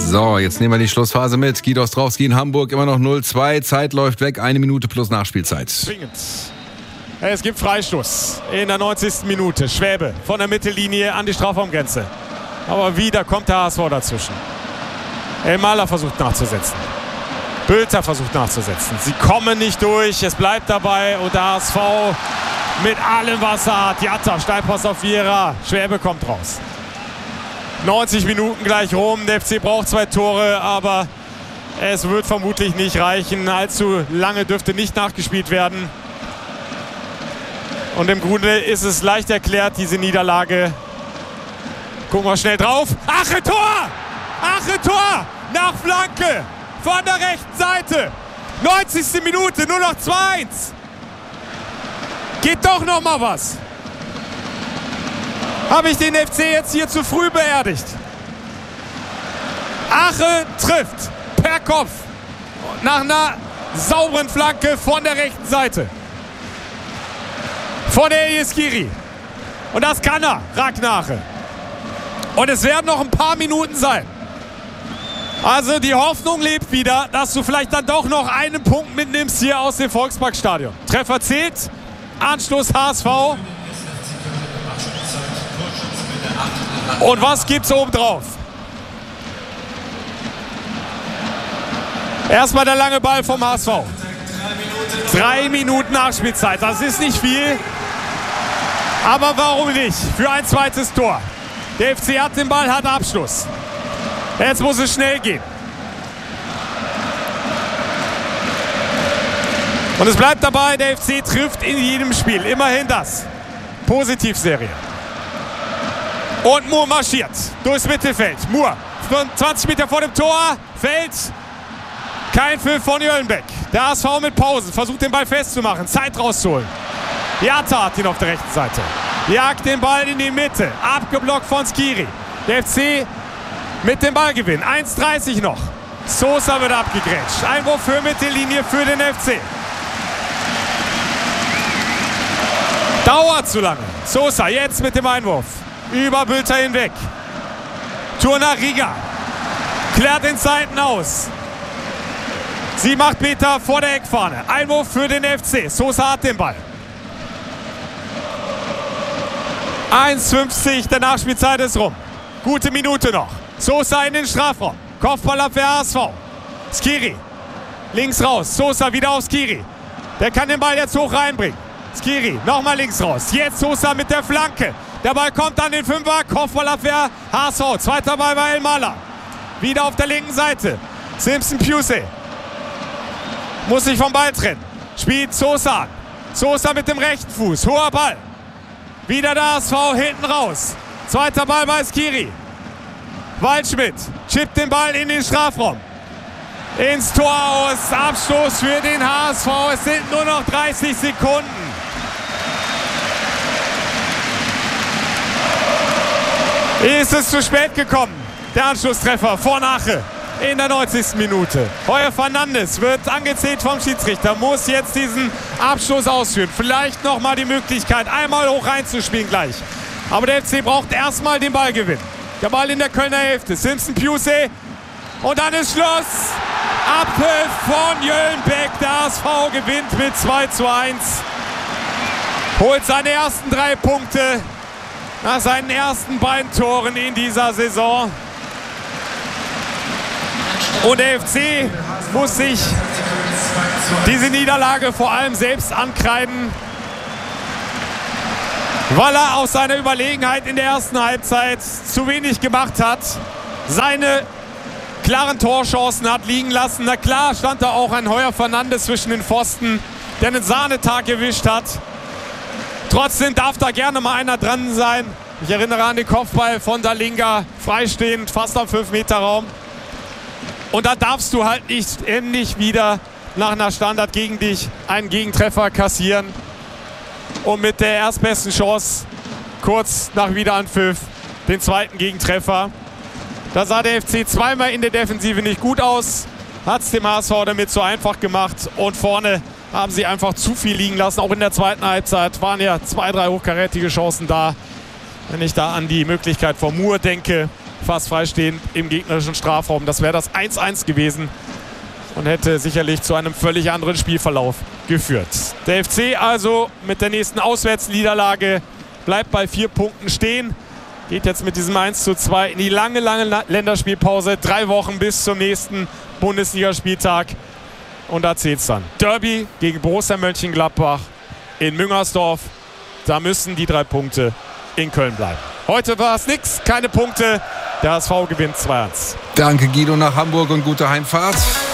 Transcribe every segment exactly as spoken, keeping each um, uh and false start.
So, jetzt nehmen wir die Schlussphase mit. Guido Ostrowski in Hamburg, immer noch null zwei. Zeit läuft weg, eine Minute plus Nachspielzeit. Zwingend. Es gibt Freistoß in der neunzigsten Minute. Schwäbe von der Mittellinie an die Strafraumgrenze. Aber wieder kommt der H S V dazwischen. Elmaler versucht nachzusetzen. Bülter versucht nachzusetzen. Sie kommen nicht durch. Es bleibt dabei und der H S V mit allem, was er hat. Jatta, Steilpass auf Viera. Schwäbe kommt raus. neunzig Minuten gleich rum. Der F C braucht zwei Tore, aber es wird vermutlich nicht reichen. Allzu lange dürfte nicht nachgespielt werden. Und im Grunde ist es leicht erklärt, diese Niederlage. Gucken wir schnell drauf. Ache Tor! Ache Tor! Nach Flanke von der rechten Seite. neunzigste Minute, nur noch zwei eins. Geht doch noch mal was. Habe ich den F C jetzt hier zu früh beerdigt? Ache trifft per Kopf nach einer sauberen Flanke von der rechten Seite. Von der Eskiri. Und das kann er, Ragnache. Und es werden noch ein paar Minuten sein. Also die Hoffnung lebt wieder, dass du vielleicht dann doch noch einen Punkt mitnimmst hier aus dem Volksparkstadion. Treffer zählt, Anschluss H S V. Und was gibt's oben drauf? Erstmal der lange Ball vom H S V. Drei Minuten Nachspielzeit, das ist nicht viel. Aber warum nicht? Für ein zweites Tor. Der F C hat den Ball, hat Abschluss. Jetzt muss es schnell gehen. Und es bleibt dabei, der F C trifft in jedem Spiel. Immerhin das. Positivserie. Und Moore marschiert durchs Mittelfeld. Moore, zwanzig Meter vor dem Tor, fällt. Kein Pfiff von Jöllenbeck. Der H S V mit Pausen, versucht den Ball festzumachen, Zeit rauszuholen. Jatta hat ihn auf der rechten Seite. Jagt den Ball in die Mitte, abgeblockt von Skiri. Der F C mit dem Ballgewinn, eins dreißig noch. Sosa wird abgegrätscht. Einwurf für Mittellinie für den F C. Dauert zu lange. Sosa jetzt mit dem Einwurf. Über Bülter hinweg. Tour nach Riga. Klärt den Seiten aus. Sieben, acht Meter vor der Eckfahne. Einwurf für den F C. Sosa hat den Ball. eins fünfzig der Nachspielzeit ist rum. Gute Minute noch. Sosa in den Strafraum. Kopfballabwehr H S V. Skiri. Links raus. Sosa wieder auf Skiri. Der kann den Ball jetzt hoch reinbringen. Skiri nochmal links raus. Jetzt Sosa mit der Flanke. Der Ball kommt an den Fünfer. Kopfballabwehr H S V. Zweiter Ball bei Elmaler. Wieder auf der linken Seite. Simpson Pusey. Muss sich vom Ball trennen. Spielt Sosa an. Sosa mit dem rechten Fuß. Hoher Ball. Wieder der H S V hinten raus. Zweiter Ball bei Skiri. Waldschmidt chippt den Ball in den Strafraum. Ins Tor aus. Abstoß für den H S V. Es sind nur noch dreißig Sekunden. Ist es zu spät gekommen? Der Anschlusstreffer von Ache in der neunzigsten Minute. Heuer Fernandes wird angezählt vom Schiedsrichter. Muss jetzt diesen Abstoß ausführen. Vielleicht nochmal die Möglichkeit, einmal hoch reinzuspielen gleich. Aber der F C braucht erstmal den Ballgewinn. Der Ball in der Kölner Hälfte. Simpson Pusey. Und dann ist Schluss. Abpfiff von Jöllenbeck. Der H S V gewinnt mit zwei zu eins. Holt seine ersten drei Punkte nach seinen ersten beiden Toren in dieser Saison. Und der F C muss sich diese Niederlage vor allem selbst ankreiden, weil er aus seiner Überlegenheit in der ersten Halbzeit zu wenig gemacht hat. Seine klaren Torchancen hat liegen lassen. Na klar stand da auch ein Heuer Fernandes zwischen den Pfosten, der einen Sahnetag erwischt hat. Trotzdem darf da gerne mal einer dran sein. Ich erinnere an den Kopfball von Dalinga, freistehend, fast am fünf Meter Raum. Und da darfst du halt nicht endlich wieder nach einer Standard gegen dich einen Gegentreffer kassieren. Und mit der erstbesten Chance kurz nach Wiederanpfiff den zweiten Gegentreffer. Da sah der F C zweimal in der Defensive nicht gut aus. Hat es dem H S V damit zu einfach gemacht. Und vorne haben sie einfach zu viel liegen lassen. Auch in der zweiten Halbzeit waren ja zwei, drei hochkarätige Chancen da. Wenn ich da an die Möglichkeit von Moore denke. fast freistehend im gegnerischen Strafraum. Das wäre das eins eins gewesen und hätte sicherlich zu einem völlig anderen Spielverlauf geführt. Der F C also mit der nächsten Auswärtsniederlage bleibt bei vier Punkten stehen. Geht jetzt mit diesem eins zu zwei in die lange, lange Länderspielpause. Drei Wochen bis zum nächsten Bundesligaspieltag. Und da zählt es dann. Derby gegen Borussia Mönchengladbach in Müngersdorf. Da müssen die drei Punkte in Köln bleiben. Heute war es nichts, keine Punkte. Der H S V gewinnt zwei eins. Danke Guido nach Hamburg und gute Heimfahrt.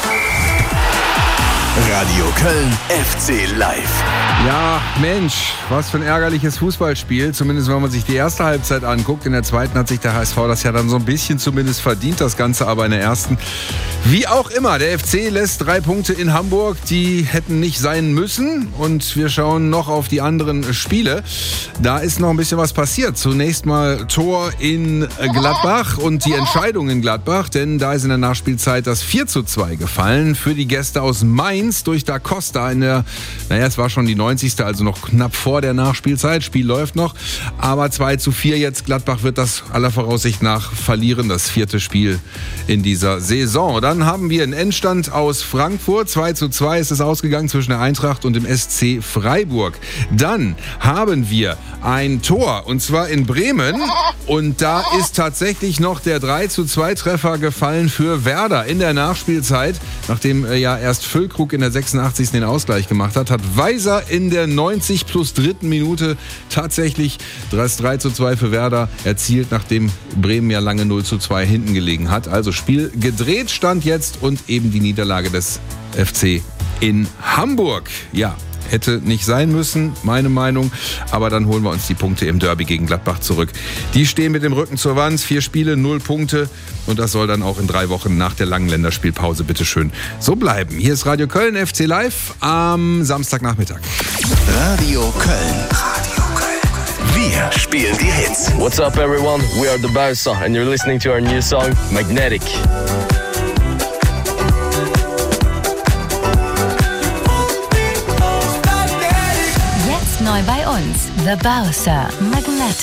Radio Köln F C Live. Ja, Mensch, was für ein ärgerliches Fußballspiel. Zumindest wenn man sich die erste Halbzeit anguckt. In der zweiten hat sich der H S V das ja dann so ein bisschen zumindest verdient. Das Ganze aber in der ersten. Wie auch immer, der F C lässt drei Punkte in Hamburg. Die hätten nicht sein müssen. Und wir schauen noch auf die anderen Spiele. Da ist noch ein bisschen was passiert. Zunächst mal Tor in Gladbach und die Entscheidung in Gladbach. Denn da ist in der Nachspielzeit das vier zu zwei gefallen für die Gäste aus Mainz durch Da Costa in der, naja, es war schon die neunzigste, also noch knapp vor der Nachspielzeit. Spiel läuft noch, aber zwei zu vier jetzt. Gladbach wird das aller Voraussicht nach verlieren, das vierte Spiel in dieser Saison. Dann haben wir einen Endstand aus Frankfurt. zwei zu zwei ist es ausgegangen zwischen der Eintracht und dem S C Freiburg. Dann haben wir ein Tor, und zwar in Bremen. Und da ist tatsächlich noch der drei zu zwei Treffer gefallen für Werder in der Nachspielzeit. Nachdem äh, ja erst Füllkrug in der sechsundachtzigsten den Ausgleich gemacht hat, hat Weiser in der neunzig plus dritten Minute tatsächlich das drei zu zwei für Werder erzielt, nachdem Bremen ja lange null zu zwei hinten gelegen hat. Also Spiel gedreht, stand jetzt, und eben die Niederlage des F C in Hamburg. Ja, hätte nicht sein müssen, meine Meinung. Aber dann holen wir uns die Punkte im Derby gegen Gladbach zurück. Die stehen mit dem Rücken zur Wand. Vier Spiele, null Punkte. Und das soll dann auch in drei Wochen nach der langen Länderspielpause bitteschön so bleiben. Hier ist Radio Köln F C Live am Samstagnachmittag. Radio Köln. Radio Köln. Wir spielen die Hits. What's up everyone? We are the Bowser and you're listening to our new song Magnetic. Neu bei uns, The Bowser, Magnetic.